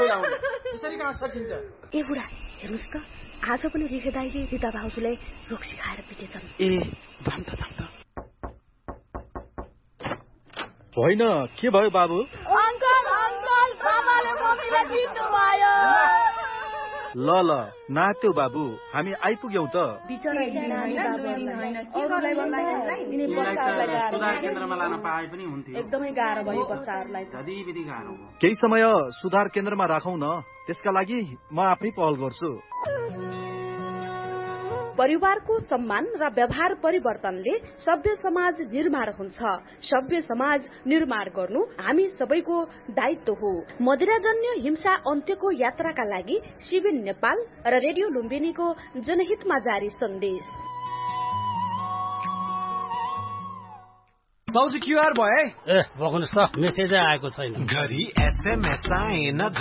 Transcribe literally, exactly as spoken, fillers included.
आउने यसरी कहाँ सकिन्छ? ए बुढा हेर्नुस् त आज पनि रिखे दाइले रिता भाउजूलाई रोक्सी खाएर पिटेछन्। ए जाम त जाम त। होइन के भयो बाबु? अंकल अंकल बाबाले मम्मीलाई पिट्नु भयो। ल ल नात्यो बाबु हामी आइपुग्यौं त। बिचरा नानी बाबुहरुलाई अरूलाई भन्दा यिनी बच्चाहरुलाई गाह्रो सुधार केन्द्रमा लान पाए पनि हुन्थ्यो। एकदमै गाह्रो भयो बच्चाहरुलाई त। जतिबिधि गाह्रो हो। केही समय सुधार केन्द्रमा राखौं न, त्यसका लागि म आफै पहल गर्छु। परिवारको सम्मान र व्यवहार परिवर्तनले सभ्य समाज निर्माण हुन्छ। सभ्य समाज निर्माण गर्नु हामी सबैको दायित्व हो। मदिराजन्य हिंसा अन्त्यको यात्राका लागि सिबिन नेपाल र रेडियो लुम्बिनीको जनहितमा जारी सन्देश। साउजी क्यूआर भयो है? ए बग्नुस् त मेसेजै आएको छैन। घरि एसएमएस आएन।